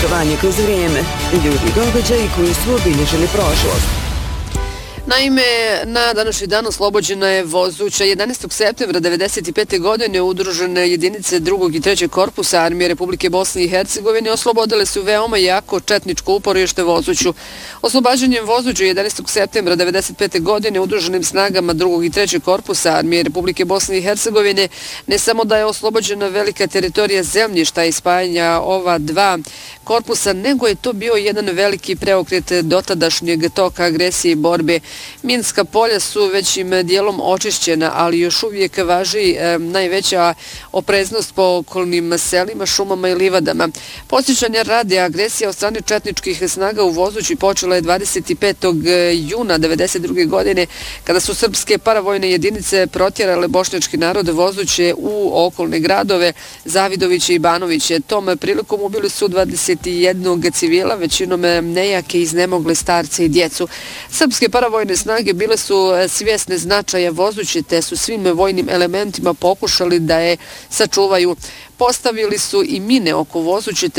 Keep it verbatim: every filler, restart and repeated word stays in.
putovanje kroz vrijeme, ljudi i događaji koji su obilježili prošlost. Naime, na današnji dan oslobođena je Vozuća. jedanaestog septembra devedeset pete. godine udružene jedinice drugog i trećeg korpusa Armije Republike Bosne i Hercegovine oslobodile su veoma jako četničko uporište Vozuću. Oslobađanjem Vozuća jedanaestog septembra devedeset pete. godine udruženim snagama drugog i trećeg korpusa Armije Republike Bosne i Hercegovine ne samo da je oslobođena velika teritorija zemljišta i spajanja ova dva korpusa, nego je to bio jedan veliki preokret dotadašnjeg toka agresije i borbe. Minska polja su većim dijelom očišćena, ali još uvijek važi e, najveća opreznost po okolnim selima, šumama i livadama. Posjećanja radi agresija od strane četničkih snaga u Vozuću počela je dvadeset petog juna devedeset druge. godine, kada su srpske paravojne jedinice protjerale bošnjački narod Vozuće u okolne gradove Zavidoviće i Banoviće. Tom prilikom ubili su dvadeset jednog civila, većinom nejake, iznemogle starce i djecu. Srpske paravojne snage bile su svjesne značaja Vozuće, te su svim vojnim elementima pokušali da je sačuvaju. Postavili su i mine oko Vozuće,